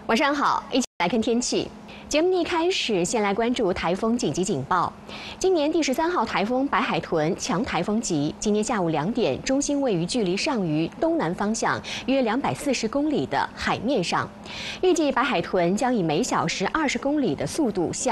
晚上好，一起来看天气。节目一开始，先来关注台风紧急警报。今年第13号台风白海豚强台风级，今天下午2点，中心位于距离上虞东南方向约240公里的海面上。预计白海豚将以每小时20公里的速度向